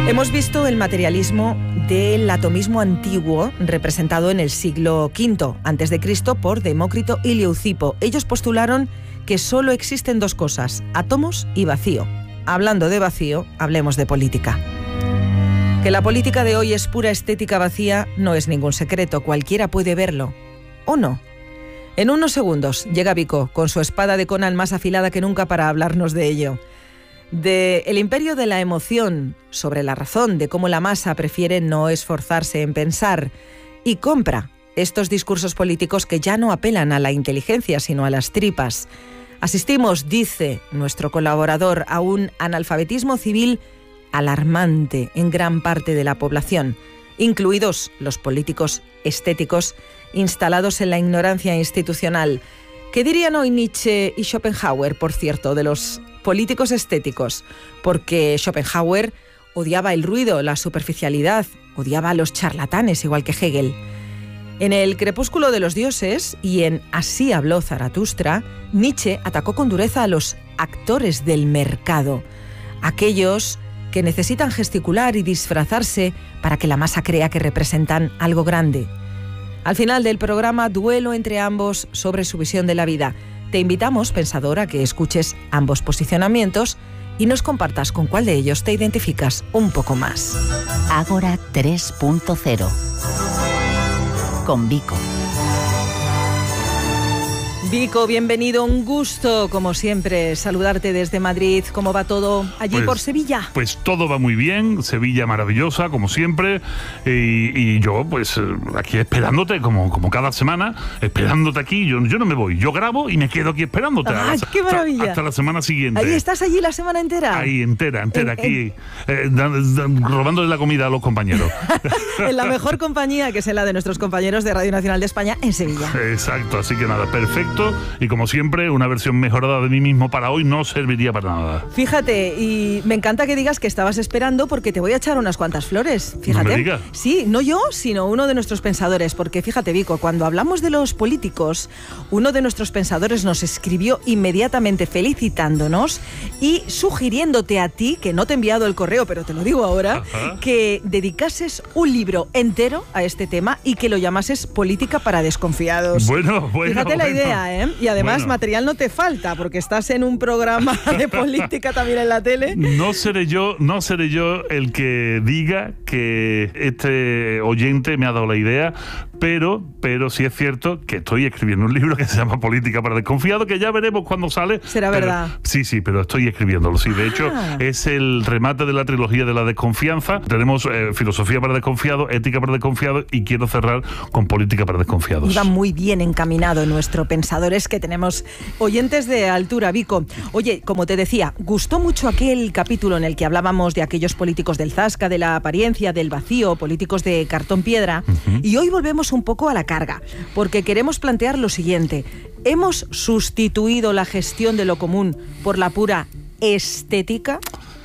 Hemos visto el materialismo del atomismo antiguo representado en el siglo V a.C. por Demócrito y Leucipo. Ellos postularon que solo existen dos cosas, átomos y vacío. Hablando de vacío, hablemos de política. Que la política de hoy es pura estética vacía no es ningún secreto, cualquiera puede verlo. ¿O no? En unos segundos llega Vico con su espada de Conan más afilada que nunca para hablarnos de ello. De el imperio de la emoción, sobre la razón de cómo la masa prefiere no esforzarse en pensar y compra estos discursos políticos que ya no apelan a la inteligencia sino a las tripas. Asistimos, dice nuestro colaborador, a un analfabetismo civil alarmante en gran parte de la población, incluidos los políticos estéticos instalados en la ignorancia institucional. ¿Qué dirían hoy Nietzsche y Schopenhauer, por cierto, de los políticos estéticos? Porque Schopenhauer odiaba el ruido, la superficialidad, odiaba a los charlatanes, igual que Hegel. En El crepúsculo de los dioses y en Así habló Zaratustra, Nietzsche atacó con dureza a los actores del mercado, aquellos que necesitan gesticular y disfrazarse para que la masa crea que representan algo grande. Al final del programa, duelo entre ambos sobre su visión de la vida. Te invitamos, pensador, a que escuches ambos posicionamientos y nos compartas con cuál de ellos te identificas un poco más. Ágora 3.0 con Vico. Vico, bienvenido, un gusto, como siempre, saludarte desde Madrid. ¿Cómo va todo allí por Sevilla? Pues todo va muy bien, Sevilla maravillosa, como siempre, y yo, pues, aquí esperándote, como cada semana, esperándote aquí. Yo no me voy, yo grabo y me quedo aquí esperándote. ¡Ay, qué maravilla! Hasta la semana siguiente. ¿Ahí estás allí la semana entera? Ahí, entera, aquí, robándole la comida a los compañeros. En la mejor compañía, que es la de nuestros compañeros de Radio Nacional de España, en Sevilla. Exacto, así que nada, perfecto. Y como siempre, una versión mejorada de mí mismo para hoy no serviría para nada. Fíjate, y me encanta que digas que estabas esperando porque te voy a echar unas cuantas flores. Fíjate. No me digas. Sí, no yo, sino uno de nuestros pensadores, porque fíjate, Vico, cuando hablamos de los políticos, uno de nuestros pensadores nos escribió inmediatamente felicitándonos y sugiriéndote a ti, que no te he enviado el correo, pero te lo digo ahora, que dedicases un libro entero a este tema y que lo llamases Política para desconfiados. Bueno. Fíjate la idea, ¿eh? Y además material no te falta, porque estás en un programa de política también en la tele. No seré yo el que diga que este oyente me ha dado la idea, pero sí es cierto que estoy escribiendo un libro que se llama Política para Desconfiados, que ya veremos cuándo sale. Será verdad. Sí, pero estoy escribiéndolo, sí. De hecho, es el remate de la trilogía de la desconfianza. Tenemos filosofía para desconfiados, ética para desconfiados y quiero cerrar con política para desconfiados. Iba muy bien encaminado nuestro pensador. Es que tenemos oyentes de altura, Vico. Oye, como te decía, gustó mucho aquel capítulo en el que hablábamos de aquellos políticos del zasca, de la apariencia, del vacío, políticos de cartón piedra. Y hoy volvemos un poco a la carga, porque queremos plantear lo siguiente. ¿Hemos sustituido la gestión de lo común por la pura estética?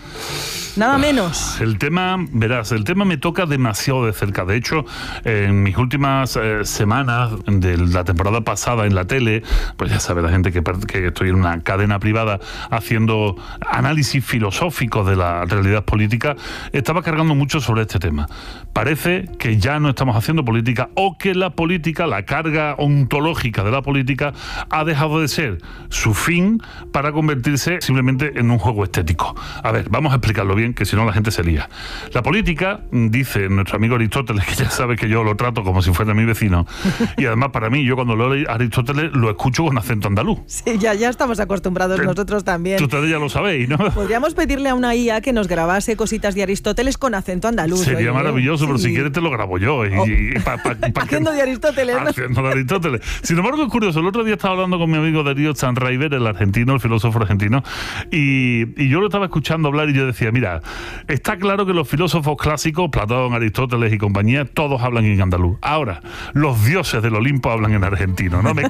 Nada menos. El tema me toca demasiado de cerca. De hecho, en mis últimas semanas de la temporada pasada en la tele, pues ya sabe la gente que estoy en una cadena privada haciendo análisis filosóficos de la realidad política, estaba cargando mucho sobre este tema. Parece que ya no estamos haciendo política o que la política, la carga ontológica de la política, ha dejado de ser su fin para convertirse simplemente en un juego estético. A ver, vamos a explicarlo bien, que si no la gente se lía. La política, dice nuestro amigo Aristóteles, que ya sabe que yo lo trato como si fuera mi vecino, y además para mí, yo cuando leo a Aristóteles lo escucho con acento andaluz. Sí, ya estamos acostumbrados nosotros también. Ustedes ya lo sabéis, ¿no? Podríamos pedirle a una IA que nos grabase cositas de Aristóteles con acento andaluz. Sería maravilloso, pero si quieres te lo grabo yo. Haciendo de Aristóteles, ¿no? Haciendo de Aristóteles. Sin embargo, es curioso, el otro día estaba hablando con mi amigo Darío Sanraiver, el argentino, el filósofo argentino, y yo lo estaba escuchando hablar y yo decía, mira, está claro que los filósofos clásicos, Platón, Aristóteles y compañía, todos hablan en andaluz. Ahora, los dioses del Olimpo hablan en argentino, ¿no? Me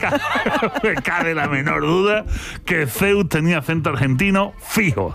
cabe la menor duda que Zeus tenía acento argentino fijo.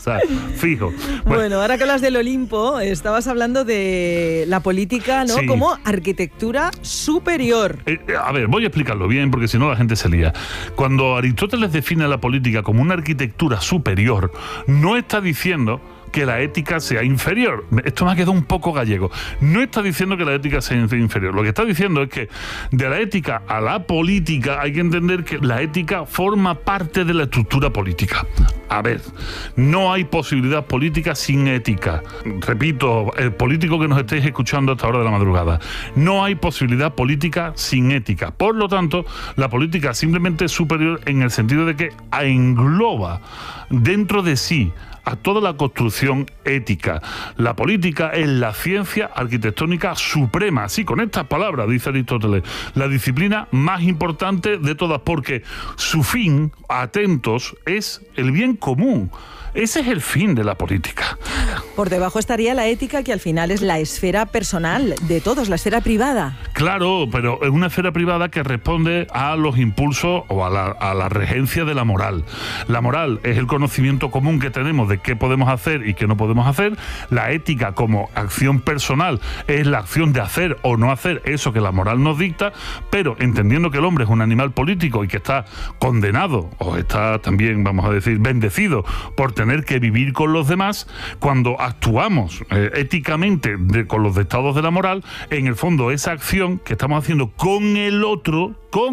Bueno, ahora que hablas del Olimpo, estabas hablando de la política, ¿no? Sí. Como arquitectura superior. A ver, voy a explicarlo bien porque si no la gente se lía. Cuando Aristóteles define la política como una arquitectura superior, no está diciendo que la ética sea inferior. Esto me ha quedado un poco gallego. No está diciendo que la ética sea inferior. Lo que está diciendo es que de la ética a la política hay que entender que la ética forma parte de la estructura política. A ver, no hay posibilidad política sin ética. Repito, el político que nos estéis escuchando a esta hora de la madrugada, no hay posibilidad política sin ética. Por lo tanto, la política simplemente es superior en el sentido de que engloba dentro de sí a toda la construcción ética. La política es la ciencia arquitectónica suprema, sí, con estas palabras, dice Aristóteles, la disciplina más importante de todas, porque su fin, atentos, es el bien común. Ese es el fin de la política. Por debajo estaría la ética, que al final es la esfera personal de todos, la esfera privada. Claro, pero es una esfera privada que responde a los impulsos o a la regencia de la moral. La moral es el conocimiento común que tenemos de qué podemos hacer y qué no podemos hacer. La ética, como acción personal, es la acción de hacer o no hacer eso que la moral nos dicta, pero entendiendo que el hombre es un animal político y que está condenado, o está también, vamos a decir, bendecido por tener que vivir con los demás, cuando actuamos éticamente con los dictados de la moral, en el fondo esa acción que estamos haciendo con el otro,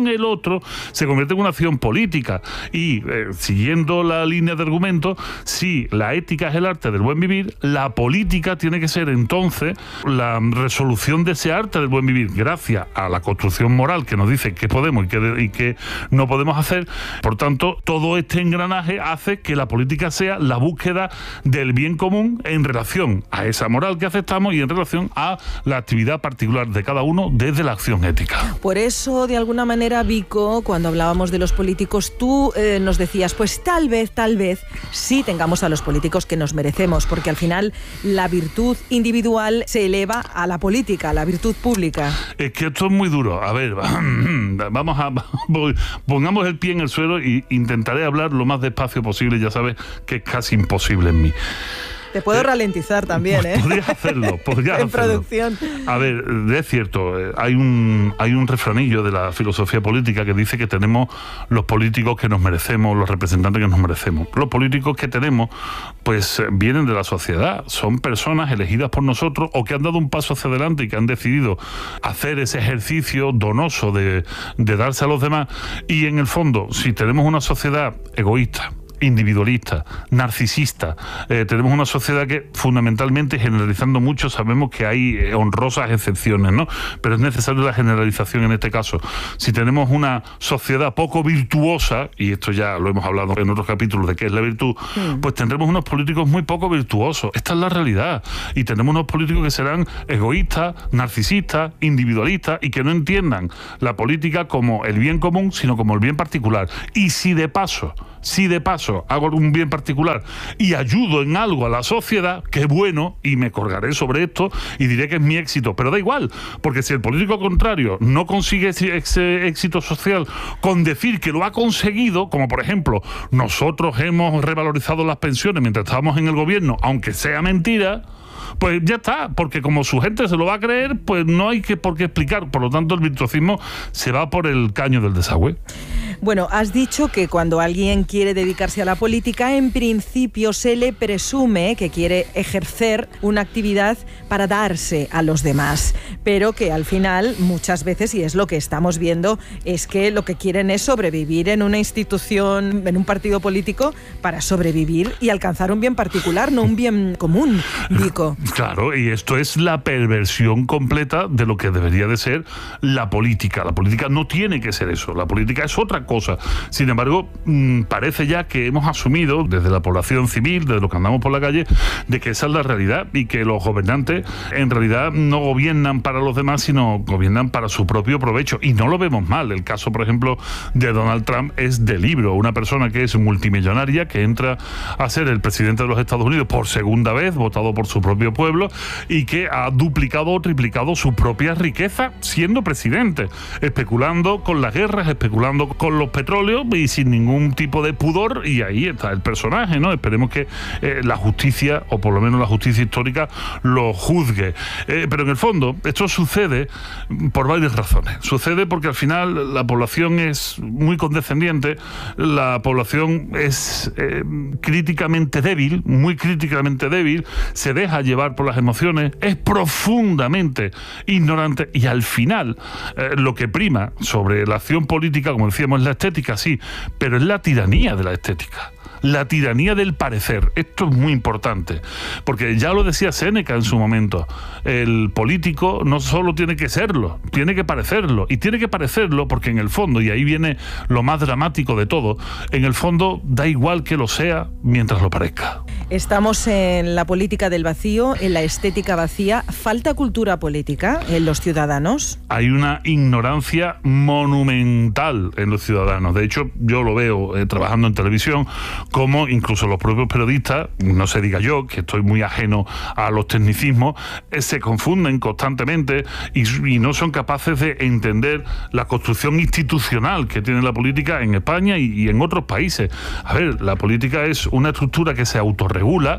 se convierte en una acción política. Y siguiendo la línea de argumento, si la ética es el arte del buen vivir, la política tiene que ser entonces la resolución de ese arte del buen vivir, gracias a la construcción moral que nos dice qué podemos y qué no podemos hacer. Por tanto, todo este engranaje hace que la política sea la búsqueda del bien común en relación a esa moral que aceptamos y en relación a la actividad particular de cada uno desde la acción ética. Por eso, de alguna manera, Vico, cuando hablábamos de los políticos, tú nos decías, pues tal vez sí tengamos a los políticos que nos merecemos, porque al final la virtud individual se eleva a la política, a la virtud pública. Es que esto es muy duro. A ver, pongamos el pie en el suelo e intentaré hablar lo más despacio posible. Ya sabes que es casi imposible en mí. Te puedo ralentizar también, pues podrías hacerlo. En producción. A ver, es cierto, hay un refranillo de la filosofía política que dice que tenemos los políticos que nos merecemos, los representantes que nos merecemos. Los políticos que tenemos, pues vienen de la sociedad, son personas elegidas por nosotros o que han dado un paso hacia adelante y que han decidido hacer ese ejercicio donoso de darse a los demás. Y en el fondo, si tenemos una sociedad egoísta, individualista, narcisista, tenemos una sociedad que fundamentalmente, generalizando mucho, sabemos que hay honrosas excepciones, ¿no? Pero es necesaria la generalización en este caso. Si tenemos una sociedad poco virtuosa, y esto ya lo hemos hablado en otros capítulos de qué es la virtud, pues tendremos unos políticos muy poco virtuosos. Esta es la realidad. Y tenemos unos políticos que serán egoístas, narcisistas, individualistas y que no entiendan la política como el bien común, sino como el bien particular. Y si de paso hago un bien particular y ayudo en algo a la sociedad, qué bueno, y me colgaré sobre esto y diré que es mi éxito, pero da igual, porque si el político contrario no consigue ese éxito social con decir que lo ha conseguido, como por ejemplo nosotros hemos revalorizado las pensiones mientras estábamos en el gobierno, aunque sea mentira, pues ya está, porque como su gente se lo va a creer, pues no hay por qué explicar. Por lo tanto, el virtuosismo se va por el caño del desagüe. Bueno, has dicho que cuando alguien quiere dedicarse a la política, en principio se le presume que quiere ejercer una actividad para darse a los demás, pero que al final, muchas veces, y es lo que estamos viendo, es que lo que quieren es sobrevivir en una institución, en un partido político, para sobrevivir y alcanzar un bien particular, no un bien común, Vico. Claro, y esto es la perversión completa de lo que debería de ser la política. La política no tiene que ser eso, la política es otra cosa. Sin embargo, parece ya que hemos asumido desde la población civil, desde los que andamos por la calle, de que esa es la realidad y que los gobernantes en realidad no gobiernan para los demás, sino gobiernan para su propio provecho. Y no lo vemos mal. El caso, por ejemplo, de Donald Trump es de libro. Una persona que es multimillonaria, que entra a ser el presidente de los Estados Unidos por segunda vez, votado por su propio pueblo, y que ha duplicado o triplicado su propia riqueza siendo presidente, especulando con las guerras, especulando con los petróleos y sin ningún tipo de pudor, y ahí está el personaje, ¿no? Esperemos que la justicia, o por lo menos la justicia histórica, lo juzgue. Pero en el fondo, esto sucede por varias razones. Sucede porque al final la población es muy condescendiente, la población es críticamente débil, muy críticamente débil, se deja llevar por las emociones, es profundamente ignorante, y al final lo que prima sobre la acción política, como decíamos, es la estética, sí, pero es la tiranía de la estética. La tiranía del parecer. Esto es muy importante, porque ya lo decía Séneca en su momento, el político no solo tiene que serlo, tiene que parecerlo, y tiene que parecerlo porque en el fondo, y ahí viene lo más dramático de todo, en el fondo da igual que lo sea mientras lo parezca. Estamos en la política del vacío, en la estética vacía. ¿Falta cultura política en los ciudadanos? Hay una ignorancia monumental en los ciudadanos. De hecho, yo lo veo trabajando en televisión, como incluso los propios periodistas, no se diga yo, que estoy muy ajeno a los tecnicismos, se confunden constantemente y no son capaces de entender la construcción institucional que tiene la política en España y en otros países. A ver, la política es una estructura que se autorregula,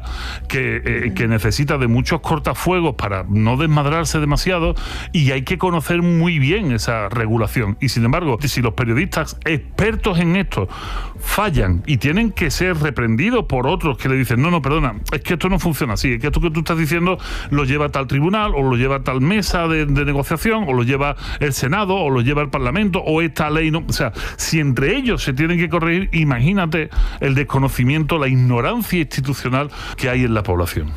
que necesita de muchos cortafuegos para no desmadrarse demasiado, y hay que conocer muy bien esa regulación. Y sin embargo, si los periodistas expertos en esto fallan y tienen que ser reprendidos por otros que le dicen, no, perdona, es que esto no funciona así, es que esto que tú estás diciendo lo lleva a tal tribunal, o lo lleva a tal mesa de negociación, o lo lleva el Senado, o lo lleva el Parlamento, o esta ley no. O sea, si entre ellos se tienen que corregir, imagínate el desconocimiento, la ignorancia institucional que hay en la población.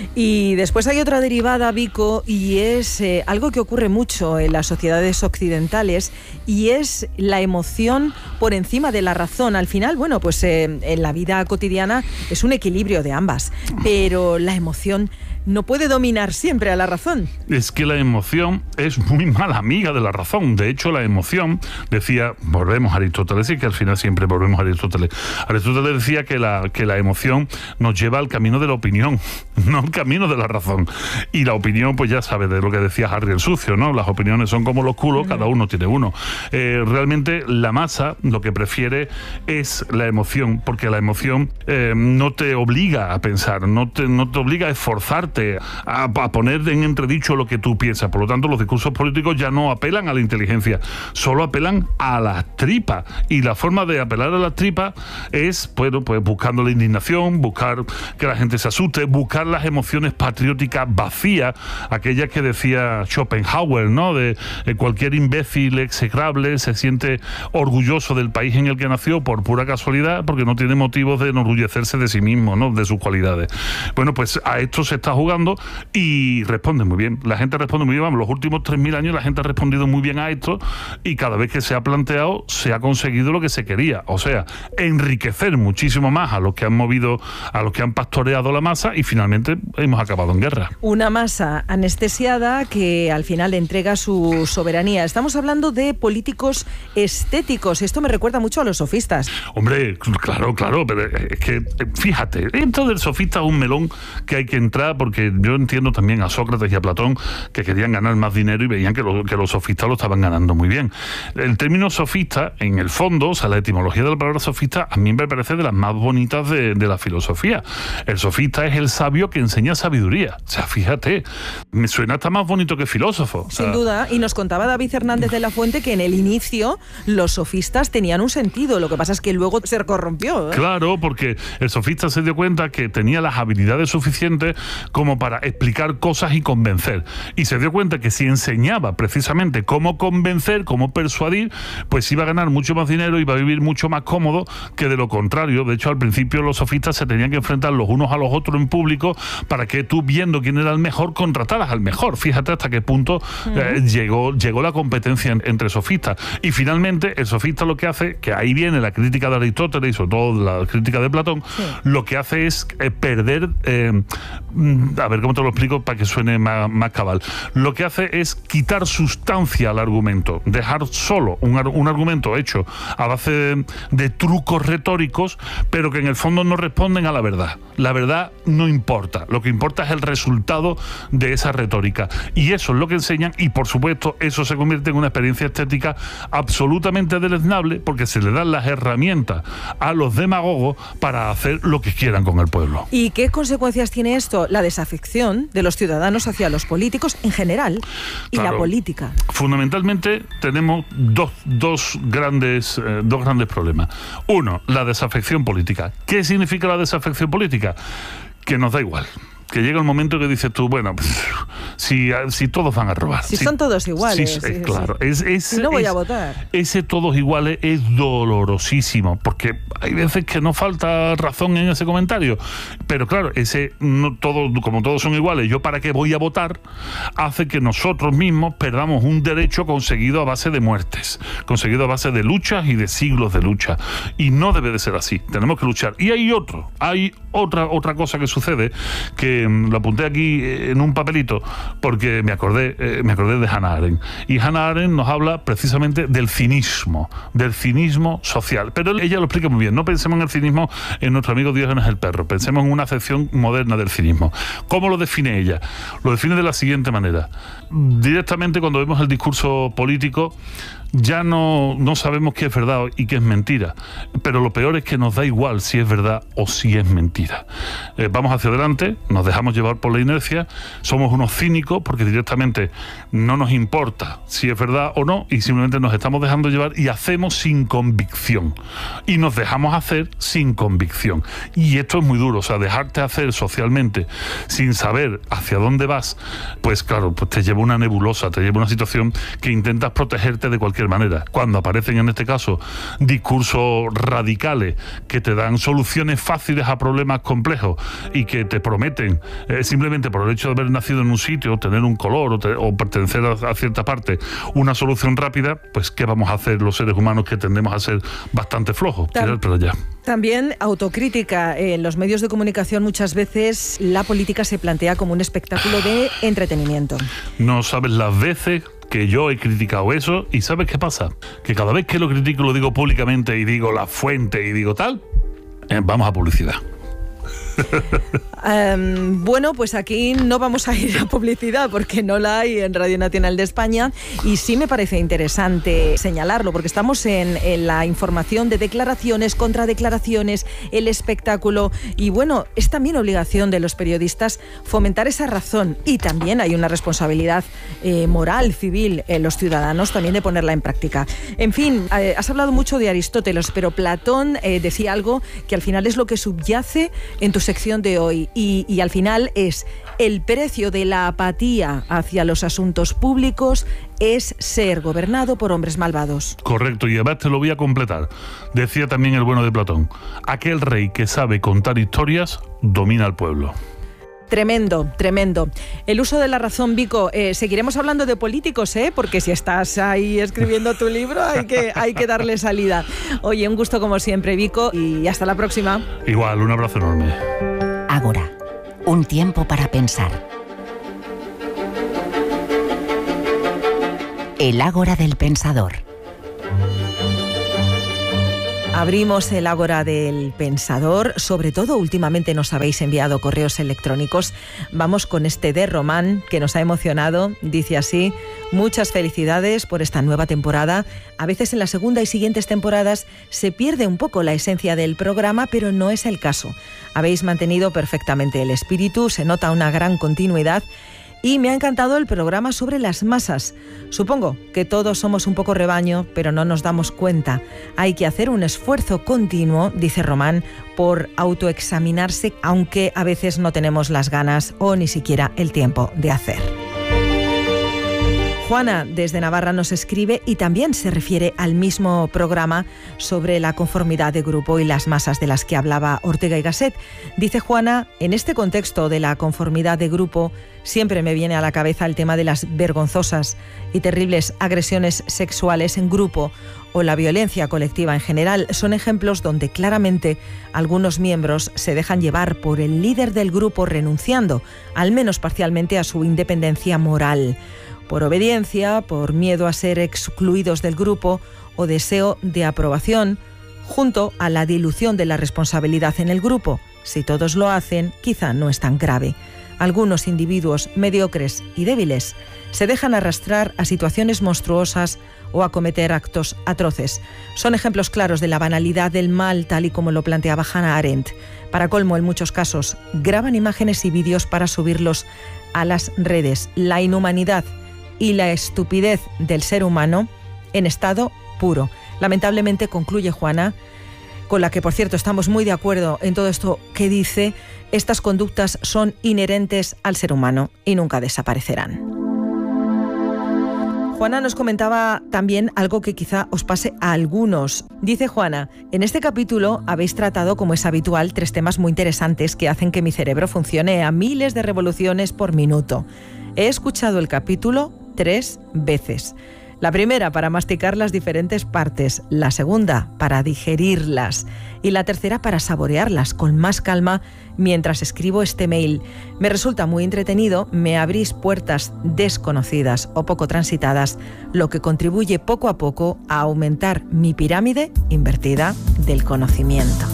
Y después hay otra derivada, Vico, y es algo que ocurre mucho en las sociedades occidentales, y es la emoción por encima de la razón. Al final, bueno, pues en la vida cotidiana es un equilibrio de ambas, pero la emoción no puede dominar siempre a la razón. Es que la emoción es muy mala amiga de la razón. De hecho, la emoción, decía, volvemos a Aristóteles, y que al final siempre volvemos a Aristóteles. Aristóteles decía que la emoción nos lleva al camino de la opinión, no al camino de la razón. Y la opinión, pues ya sabes de lo que decía Harry el Sucio, ¿no? Las opiniones son como los culos, cada uno tiene uno. Realmente la masa lo que prefiere es la emoción, porque la emoción no te obliga a pensar, no te obliga a esforzarte a poner en entredicho lo que tú piensas. Por lo tanto, los discursos políticos ya no apelan a la inteligencia, solo apelan a las tripas, y la forma de apelar a las tripas es, bueno, pues buscando la indignación, buscar que la gente se asuste, buscar las emociones patrióticas vacías, aquellas que decía Schopenhauer, ¿no? De cualquier imbécil execrable se siente orgulloso del país en el que nació por pura casualidad, porque no tiene motivos de enorgullecerse de sí mismo, ¿no? De sus cualidades. Bueno, pues a esto se está jugando, y responde muy bien. La gente responde muy bien. Vamos, los últimos 3.000 años la gente ha respondido muy bien a esto, y cada vez que se ha planteado se ha conseguido lo que se quería. O sea, enriquecer muchísimo más a los que han movido, a los que han pastoreado la masa, y finalmente hemos acabado en guerra. Una masa anestesiada que al final entrega su soberanía. Estamos hablando de políticos estéticos. Esto me recuerda mucho a los sofistas. Hombre, claro, pero es que, fíjate, dentro del sofista es un melón que hay que entrar, porque yo entiendo también a Sócrates y a Platón, que querían ganar más dinero y veían que los sofistas lo estaban ganando muy bien. El término sofista, en el fondo, o sea, la etimología de la palabra sofista, a mí me parece de las más bonitas de la filosofía. El sofista es el sabio que enseña sabiduría. O sea, fíjate, me suena hasta más bonito que filósofo. Sin duda, y nos contaba David Hernández de la Fuente que en el inicio los sofistas tenían un sentido, lo que pasa es que luego se corrompió, ¿eh? Claro, porque el sofista se dio cuenta que tenía las habilidades suficientes como para explicar cosas y convencer. Y se dio cuenta que si enseñaba precisamente cómo convencer, cómo persuadir, pues iba a ganar mucho más dinero, iba a vivir mucho más cómodo que de lo contrario. De hecho, al principio los sofistas se tenían que enfrentar los unos a los otros en público para que tú, viendo quién era el mejor, contrataras al mejor. Fíjate hasta qué punto llegó la competencia entre sofistas. Y finalmente el sofista lo que hace, que ahí viene la crítica de Aristóteles y sobre todo la crítica de Platón, lo que hace es perder, a ver cómo te lo explico para que suene más cabal, lo que hace es quitar sustancia al argumento, dejar solo un argumento hecho a base de trucos retóricos, pero que en el fondo no responden a la verdad. La verdad no importa, lo que importa es el resultado de esa retórica. Y eso es lo que enseñan, y por supuesto eso se convierte en una experiencia estética absolutamente deleznable, porque se le dan las herramientas a los demagogos para hacer lo que quieran con el pueblo. ¿Y qué consecuencias tiene esto? La desafección de los ciudadanos hacia los políticos en general y la política. Fundamentalmente tenemos dos grandes problemas. Uno, la desafección política. ¿Qué significa la desafección política? Que nos da igual. Que llega el momento que dices tú, bueno, pues, si todos van a robar. Si son todos iguales. Claro. Si no voy a votar. Ese todos iguales es dolorosísimo, porque hay veces que no falta razón en ese comentario. Pero claro, como todos son iguales, yo para qué voy a votar, hace que nosotros mismos perdamos un derecho conseguido a base de muertes, conseguido a base de luchas y de siglos de lucha. Y no debe de ser así. Tenemos que luchar. Y hay otra cosa que sucede, que lo apunté aquí en un papelito porque me acordé de Hannah Arendt, y Hannah Arendt nos habla precisamente del cinismo social, pero ella lo explica muy bien. No pensemos en el cinismo en nuestro amigo Diógenes el perro, pensemos en una acepción moderna del cinismo. ¿Cómo lo define ella? Lo define de la siguiente manera: directamente, cuando vemos el discurso político, ya no sabemos qué es verdad y qué es mentira, pero lo peor es que nos da igual si es verdad o si es mentira. Vamos hacia adelante, nos dejamos llevar por la inercia, somos unos cínicos porque directamente no nos importa si es verdad o no, y simplemente nos estamos dejando llevar y hacemos sin convicción, y nos dejamos hacer sin convicción. Y esto es muy duro, o sea, dejarte hacer socialmente sin saber hacia dónde vas, pues claro, pues te lleva una nebulosa, te lleva una situación que intentas protegerte de cualquier manera. Cuando aparecen en este caso discursos radicales que te dan soluciones fáciles a problemas complejos y que te prometen simplemente por el hecho de haber nacido en un sitio, tener un color o pertenecer a cierta parte, una solución rápida, pues ¿qué vamos a hacer los seres humanos que tendemos a ser bastante flojos? Tirar para allá. También autocrítica. En los medios de comunicación muchas veces la política se plantea como un espectáculo de entretenimiento. No sabes las veces que yo he criticado eso, y ¿sabes qué pasa? Que cada vez que lo critico, lo digo públicamente y digo la fuente y digo tal, vamos a publicidad. Bueno, pues aquí no vamos a ir a publicidad porque no la hay en Radio Nacional de España, y sí me parece interesante señalarlo porque estamos en la información de declaraciones, contradeclaraciones, el espectáculo, y bueno, es también obligación de los periodistas fomentar esa razón, y también hay una responsabilidad moral, civil, en los ciudadanos también de ponerla en práctica. En fin, has hablado mucho de Aristóteles, pero Platón decía algo que al final es lo que subyace en tu sección de hoy, y al final es: el precio de la apatía hacia los asuntos públicos es ser gobernado por hombres malvados. Correcto, y además te lo voy a completar. Decía también el bueno de Platón: aquel rey que sabe contar historias domina al pueblo. Tremendo, tremendo. El uso de la razón, Vico. Seguiremos hablando de políticos, porque si estás ahí escribiendo tu libro hay que darle salida. Oye, un gusto como siempre, Vico, y hasta la próxima. Igual, un abrazo enorme. Ágora, un tiempo para pensar. El Ágora del Pensador. Abrimos el Ágora del Pensador. Sobre todo, últimamente nos habéis enviado correos electrónicos. Vamos con este de Román, que nos ha emocionado. Dice así: muchas felicidades por esta nueva temporada. A veces en la segunda y siguientes temporadas se pierde un poco la esencia del programa, pero no es el caso. Habéis mantenido perfectamente el espíritu, se nota una gran continuidad. Y me ha encantado el programa sobre las masas. Supongo que todos somos un poco rebaño, pero no nos damos cuenta. Hay que hacer un esfuerzo continuo, dice Román, por autoexaminarse, aunque a veces no tenemos las ganas o ni siquiera el tiempo de hacer. Juana, desde Navarra, nos escribe y también se refiere al mismo programa sobre la conformidad de grupo y las masas de las que hablaba Ortega y Gasset. Dice Juana: en este contexto de la conformidad de grupo, siempre me viene a la cabeza el tema de las vergonzosas y terribles agresiones sexuales en grupo o la violencia colectiva en general. Son ejemplos donde claramente algunos miembros se dejan llevar por el líder del grupo, renunciando, al menos parcialmente, a su independencia moral. Por obediencia, por miedo a ser excluidos del grupo o deseo de aprobación, junto a la dilución de la responsabilidad en el grupo. Si todos lo hacen, quizá no es tan grave. Algunos individuos mediocres y débiles se dejan arrastrar a situaciones monstruosas o a cometer actos atroces. Son ejemplos claros de la banalidad del mal, tal y como lo planteaba Hannah Arendt. Para colmo, en muchos casos, graban imágenes y vídeos para subirlos a las redes. La inhumanidad y la estupidez del ser humano en estado puro. Lamentablemente, concluye Juana, con la que, por cierto, estamos muy de acuerdo en todo esto que dice, estas conductas son inherentes al ser humano y nunca desaparecerán. Juana nos comentaba también algo que quizá os pase a algunos. Dice Juana, en este capítulo habéis tratado, como es habitual, 3 temas muy interesantes que hacen que mi cerebro funcione a miles de revoluciones por minuto. He escuchado el capítulo 3 veces. La primera para masticar las diferentes partes, la segunda para digerirlas y la tercera para saborearlas con más calma mientras escribo este mail. Me resulta muy entretenido, me abrís puertas desconocidas o poco transitadas, lo que contribuye poco a poco a aumentar mi pirámide invertida del conocimiento.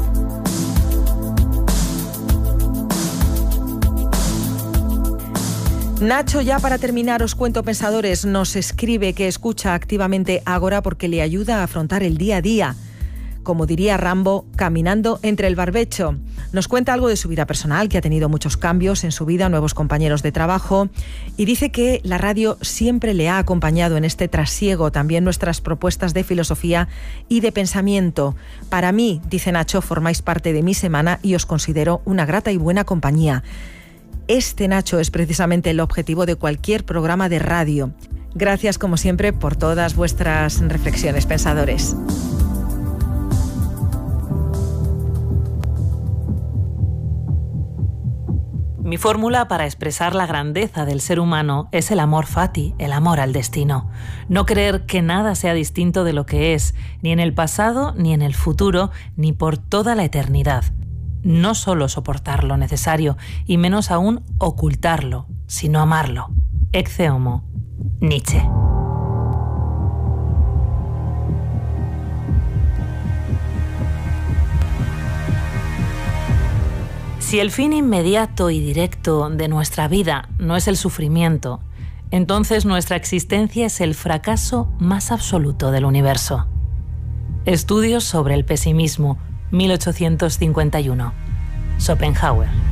Nacho, ya para terminar, os cuento, pensadores, nos escribe que escucha activamente Ágora porque le ayuda a afrontar el día a día. Como diría Rambo, caminando entre el barbecho. Nos cuenta algo de su vida personal, que ha tenido muchos cambios en su vida, nuevos compañeros de trabajo, y dice que la radio siempre le ha acompañado en este trasiego, también nuestras propuestas de filosofía y de pensamiento. Para mí, dice Nacho, formáis parte de mi semana y os considero una grata y buena compañía. Este, Nacho, es precisamente el objetivo de cualquier programa de radio. Gracias, como siempre, por todas vuestras reflexiones, pensadores. Mi fórmula para expresar la grandeza del ser humano es el amor fati, el amor al destino. No creer que nada sea distinto de lo que es, ni en el pasado, ni en el futuro, ni por toda la eternidad. No solo soportar lo necesario, y menos aún ocultarlo, sino amarlo. Ecce homo. Nietzsche. Si el fin inmediato y directo de nuestra vida no es el sufrimiento, entonces nuestra existencia es el fracaso más absoluto del universo. Estudios sobre el pesimismo, 1851. Schopenhauer.